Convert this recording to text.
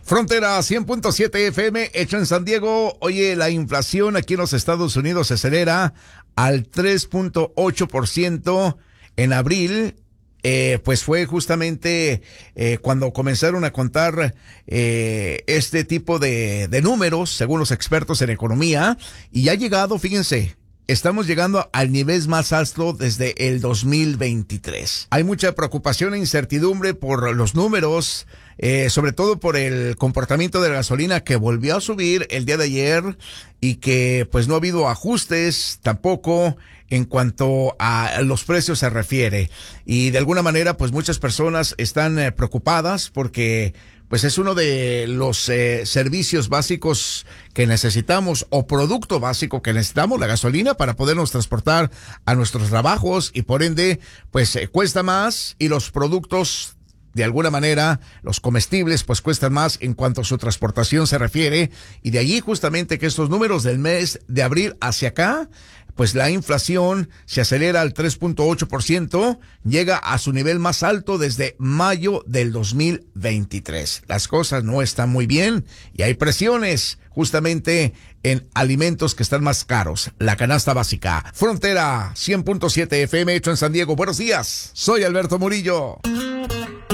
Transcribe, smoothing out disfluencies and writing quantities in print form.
Frontera 100.7 FM, hecho en San Diego. Oye, la inflación aquí en los Estados Unidos se acelera al 3.8% en abril. Pues fue justamente cuando comenzaron a contar este tipo de números, según los expertos en economía, y ya ha llegado, fíjense, estamos llegando al nivel más alto desde el 2023. Hay mucha preocupación e incertidumbre por los números, sobre todo por el comportamiento de la gasolina que volvió a subir el día de ayer y que pues no ha habido ajustes tampoco en cuanto a los precios se refiere. Y de alguna manera pues muchas personas están preocupadas porque pues es uno de los servicios básicos que necesitamos o producto básico que necesitamos, la gasolina, para podernos transportar a nuestros trabajos y por ende pues cuesta más y los productos de alguna manera, los comestibles pues cuestan más en cuanto a su transportación se refiere y de allí justamente que estos números del mes de abril hacia acá pues la inflación se acelera al 3.8%, llega a su nivel más alto desde mayo del 2023. Las cosas no están muy bien y hay presiones justamente en alimentos que están más caros. La canasta básica. Frontera 100.7 FM, hecho en San Diego. Buenos días, soy Alberto Murillo.